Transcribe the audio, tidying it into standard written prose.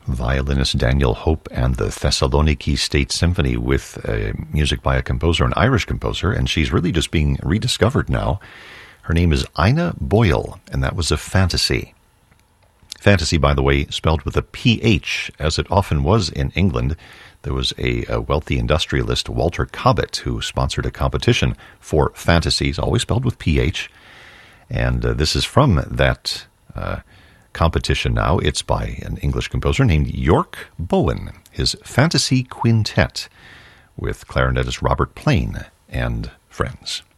Violinist Daniel Hope and the Thessaloniki State Symphony with music by a composer, an Irish composer, and she's really just being rediscovered now. Her name is Ina Boyle, and that was a fantasy. Fantasy, by the way, spelled with a PH, as it often was in England. There was a wealthy industrialist, Walter Cobbett, who sponsored a competition for fantasies, always spelled with PH. And this is from that competition now. It's by an English composer named York Bowen, his Fantasy Quintet, with clarinetist Robert Plain and friends.